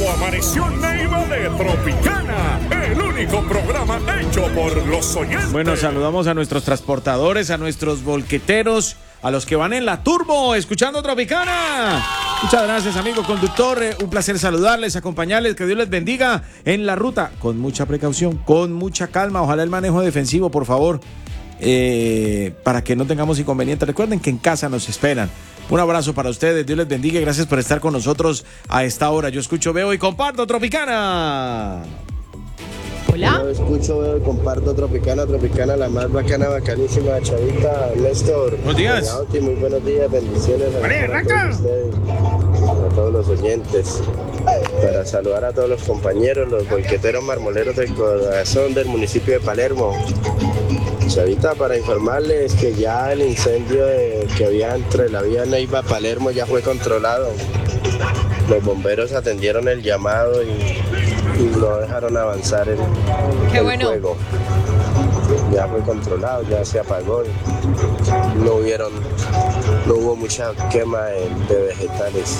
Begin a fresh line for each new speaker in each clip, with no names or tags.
amaneció Neiva de Tropicana, el único programa hecho por los oyentes.
Bueno, saludamos a nuestros transportadores, a nuestros volqueteros, a los que van en la turbo escuchando Tropicana. Muchas gracias, amigo conductor. Un placer saludarles, acompañarles, que Dios les bendiga en la ruta. Con mucha precaución, con mucha calma. Ojalá el manejo defensivo, por favor, para que no tengamos inconvenientes. Recuerden que en casa nos esperan. Un abrazo para ustedes, Dios les bendiga y gracias por estar con nosotros a esta hora. Yo escucho, veo y comparto Tropicana.
Hola. Yo escucho, veo y comparto Tropicana, la más bacana, bacanísima, Chavita, Néstor.
Buenos días.
Yauti, muy buenos días, bendiciones a todos ustedes, a todos los oyentes. Para saludar a todos los compañeros, los bolqueteros marmoleros del corazón del municipio de Palermo. Chavita, para informarles que ya el incendio que había entre la vía Neiva Palermo ya fue controlado. Los bomberos atendieron el llamado y lo dejaron avanzar el fuego. Ya fue controlado, ya se apagó. No hubo mucha quema de vegetales.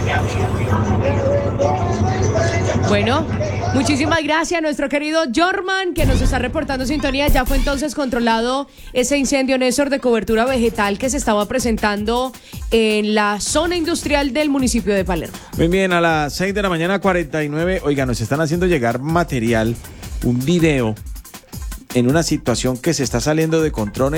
Bueno, muchísimas gracias a nuestro querido Jorman, que nos está reportando sintonía. Ya fue entonces controlado ese incendio, Néstor, de cobertura vegetal que se estaba presentando en la zona industrial del municipio de Palermo.
Muy bien, a las 6 de la mañana 49, oiga, nos están haciendo llegar material, un video en una situación que se está saliendo de control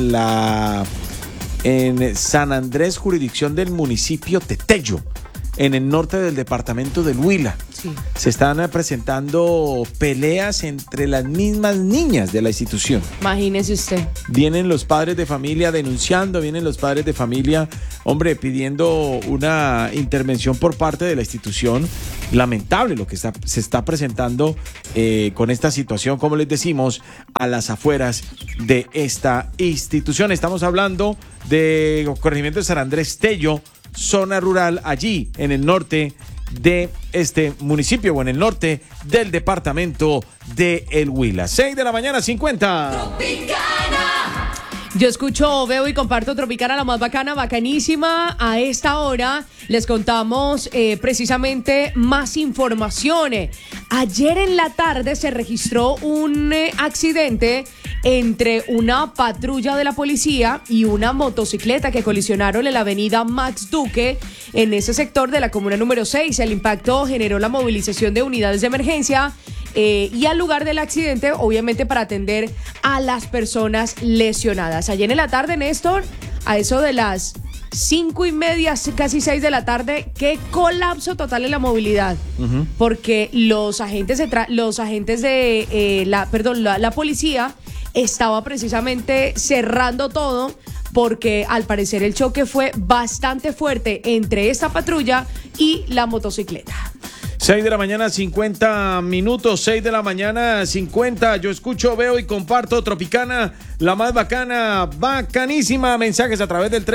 en San Andrés, jurisdicción del municipio Tetello, en el norte del departamento del Huila. Sí. Se están presentando peleas entre las mismas niñas de la institución.
Imagínese usted.
Vienen los padres de familia denunciando, vienen los padres de familia, hombre, pidiendo una intervención por parte de la institución. Lamentable lo que se está presentando con esta situación, como les decimos, a las afueras de esta institución. Estamos hablando de corregimiento de San Andrés Tello, zona rural, allí en el norte de este municipio o en el norte del departamento de El Huila. 6 de la mañana 50.
Tropicana. Yo escucho, veo y comparto Tropicana, la más bacana, bacanísima. A esta hora les contamos precisamente más información. Ayer en la tarde se registró un accidente entre una patrulla de la policía y una motocicleta que colisionaron en la avenida Max Duque, en ese sector de la comuna número 6. El impacto generó la movilización de unidades de emergencia y al lugar del accidente, obviamente para atender a las personas lesionadas. Ayer en la tarde, Néstor, a eso de las 5:30, casi 6 de la tarde, qué colapso total en la movilidad, porque los agentes de la policía estaba precisamente cerrando todo, porque al parecer el choque fue bastante fuerte entre esta patrulla y la motocicleta.
6 de la mañana 50 minutos, 6 de la mañana 50. Yo escucho, veo y comparto Tropicana, la más bacana, bacanísima. Mensajes a través del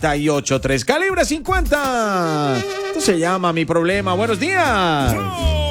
317-2600-983. Calibre 50. Esto se llama Mi Problema. Buenos días.